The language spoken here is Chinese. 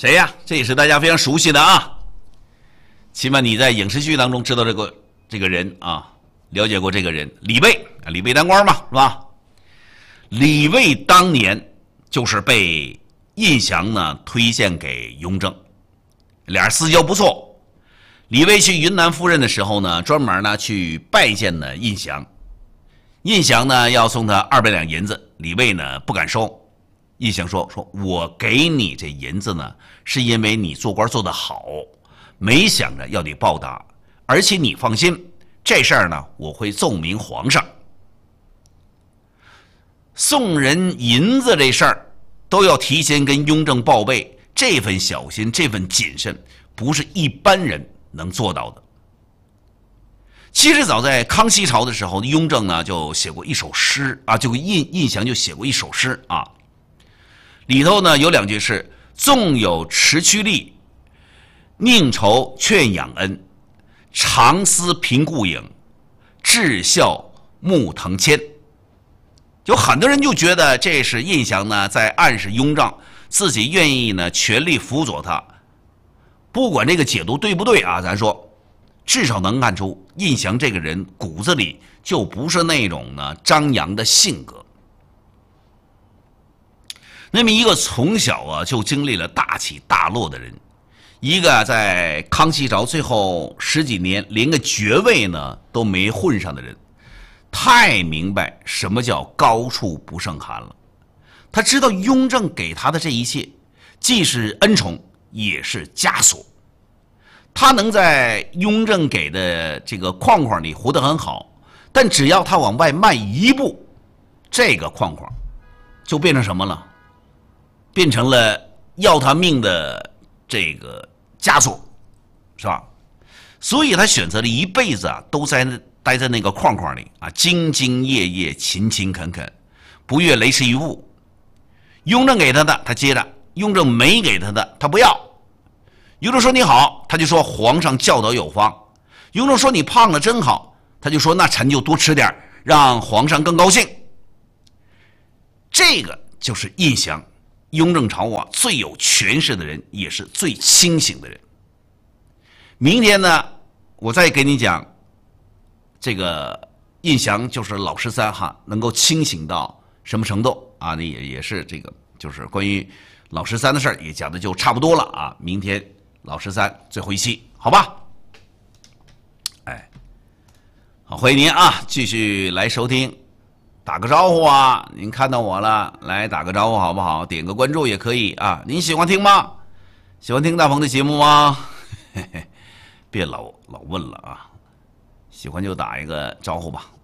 谁呀？这也是大家非常熟悉的啊，起码你在影视剧当中知道这个人啊，了解过这个人，李卫，李卫当官嘛，是吧？李卫当年就是被胤祥呢推荐给雍正，俩人私交不错。李卫去云南赴任的时候呢，专门呢去拜见了胤祥。胤祥呢要送他200两银子，李卫呢不敢收。胤祥说我给你这银子呢，是因为你做官做得好，没想着要你报答，而且你放心，这事儿呢我会奏明皇上。送人银子这事儿都要提前跟雍正报备，这份小心，这份谨慎，不是一般人能做到的。其实早在康熙朝的时候，雍正呢就写过一首诗啊，就胤祥就写过一首诗啊，里头呢有2句是：纵有迟驱力，宁愁劝养恩，常思平顾影，至孝慕腾谦。有很多人就觉得这是胤祥呢在暗示雍正自己愿意呢全力辅佐他。不管这个解读对不对啊，咱说至少能看出胤祥这个人骨子里就不是那种呢张扬的性格。那么一个从小啊就经历了大起大落的人，一个在康熙朝最后10几年连个爵位呢都没混上的人，太明白什么叫高处不胜寒了。他知道雍正给他的这一切既是恩宠也是枷锁，他能在雍正给的这个框框里活得很好，但只要他往外迈一步，这个框框就变成什么了？变成了要他命的这个枷锁，是吧？所以他选择了一辈子啊都待在那个框框里啊，兢兢业业，勤勤恳恳，不越雷池一步。雍正给他的他接着，雍正没给他的他不要。雍正说你好，他就说皇上教导有方。雍正说你胖了真好，他就说那臣就多吃点，让皇上更高兴。这个就是胤祥，雍正朝啊最有权势的人，也是最清醒的人。明天呢我再给你讲这个胤祥就是老13哈，能够清醒到什么程度啊？那也是这个就是关于老13的事儿也讲的就差不多了啊。明天老13最后一期，好吧？哎，好，欢迎您啊，继续来收听，打个招呼啊！您看到我了，来打个招呼好不好？点个关注也可以啊。您喜欢听吗？喜欢听大鹏的节目吗？嘿嘿，别老问了啊，喜欢就打一个招呼吧。